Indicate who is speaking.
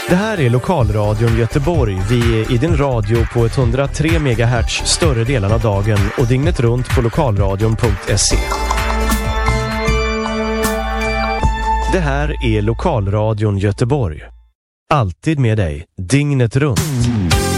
Speaker 1: Det här är Lokalradion Göteborg. Vi är i din radio på 103 MHz större delen av dagen och dygnet runt på lokalradion.se. Det här är Lokalradion Göteborg. Alltid med dig, dygnet runt.